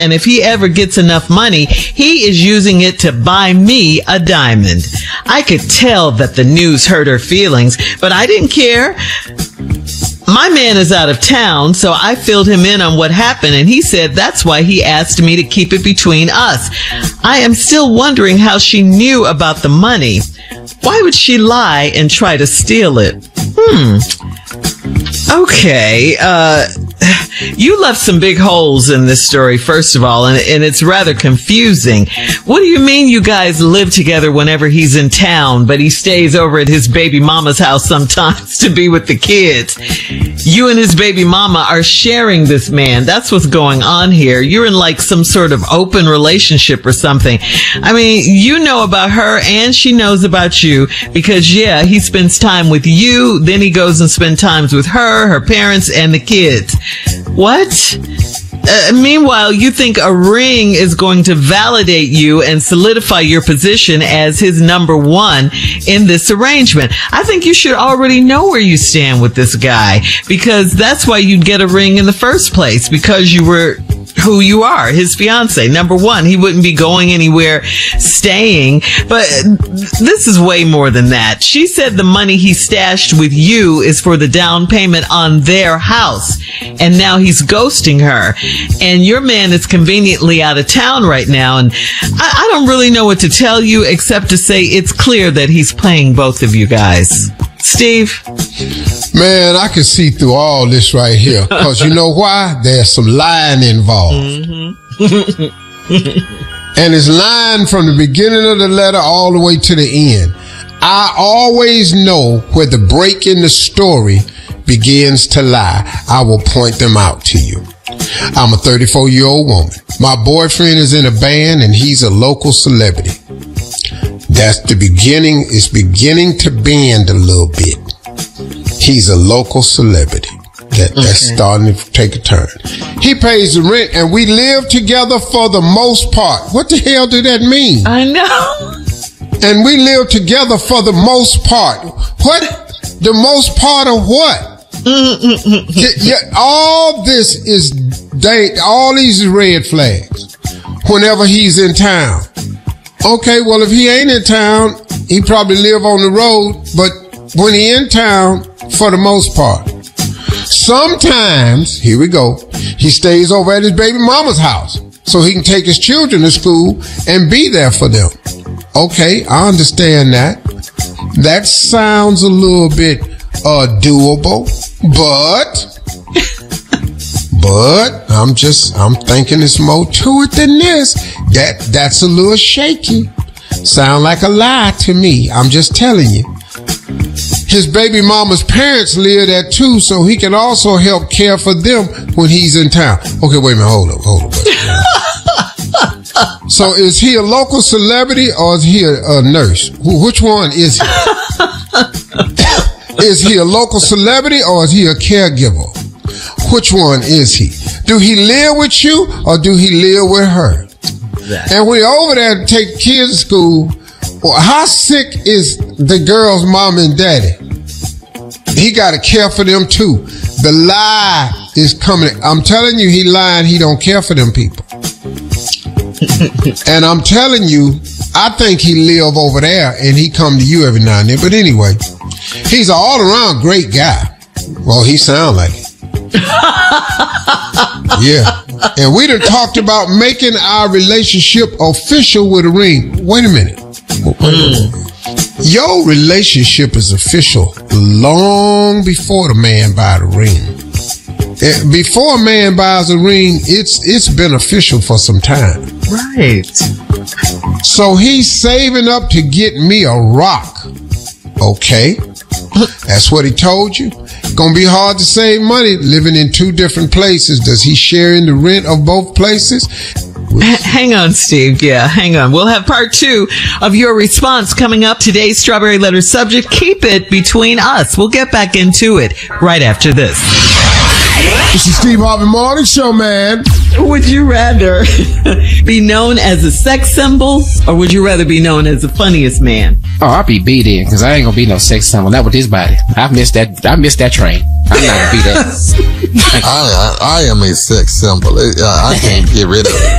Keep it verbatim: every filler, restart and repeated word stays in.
And if he ever gets enough money, he is using it to buy me a diamond. I could tell that the news hurt her feelings, but I didn't care. My man is out of town, so I filled him in on what happened, and he said that's why he asked me to keep it between us. I am still wondering how she knew about the money. Why would she lie and try to steal it? Hmm. Okay, uh, you left some big holes in this story, first of all, and, and it's rather confusing. What do you mean you guys live together whenever he's in town, but he stays over at his baby mama's house sometimes to be with the kids? You and his baby mama are sharing this man. That's what's going on here. You're in like some sort of open relationship or something. I mean, you know about her and she knows about you because, yeah, he spends time with you, then he goes and spends time with her, her parents, and the kids. What? Uh, meanwhile, you think a ring is going to validate you and solidify your position as his number one in this arrangement. I think you should already know where you stand with this guy because that's why you'd get a ring in the first place, because you were who you are, his fiance. Number one, he wouldn't be going anywhere, staying. But this is way more than that. She said the money he stashed with you is for the down payment on their house. And now he's ghosting her. And your man is conveniently out of town right now. And I, I don't really know what to tell you except to say it's clear that he's playing both of you guys. Steve? Man, I can see through all this right here. Because you know why? There's some lying involved. Mm-hmm. And it's lying from the beginning of the letter all the way to the end. I always know where the break in the story begins to lie. I will point them out to you. I'm a thirty-four-year-old woman. My boyfriend is in a band and he's a local celebrity. That's the beginning. It's beginning to bend a little bit. He's a local celebrity. That, okay. That's starting to take a turn. He pays the rent and we live together for the most part. What the hell did that mean? I know. And we live together for the most part. What? The most part of what? yeah, yeah, all this is, they, all these red flags whenever he's in town. Okay, well, if he ain't in town, he probably live on the road, but when he in town, for the most part. Sometimes, here we go, he stays over at his baby mama's house so he can take his children to school and be there for them. Okay, I understand that. That sounds a little bit uh, doable, but... But I'm just, I'm thinking there's more to it than this. That, that's a little shaky. Sound like a lie to me. I'm just telling you. His baby mama's parents live there too, so he can also help care for them when he's in town. Okay, wait a minute. Hold up, hold up. Wait a minute. So is he a local celebrity or is he a, a nurse? Wh- which one is he? Is he a local celebrity or is he a caregiver? Which one is he? Do he live with you or do he live with her? Exactly. And we're over there to take kids to school. Well, how sick is the girl's mom and daddy? He got to care for them too. The lie is coming. I'm telling you, he lying. He don't care for them people. And I'm telling you, I think he live over there and he come to you every now and then. But anyway, he's an all around great guy. Well, he sound like it. Yeah. And we done talked about making our relationship official with a ring. Wait a minute. Wait a minute. Your relationship is official long before the man buy the ring. Before a man buys a ring, it's it's been official for some time. Right. So he's saving up to get me a rock. Okay. That's what he told you. Gonna be hard to save money living in two different places. Does he share in the rent of both places? H- hang on, Steve. Yeah, hang on. We'll have part two of your response coming up. Today's Strawberry Letter subject, keep it between us. We'll get back into it right after this. This is Steve Harvey Morning Show, man. Would you rather be known as a sex symbol, or would you rather be known as the funniest man? Oh, I'll be B then, because I ain't gonna be no sex symbol. Not with this body. I missed that. I missed that train. I'm not gonna be that. I, I, I am a sex symbol. I, I can't get rid of it.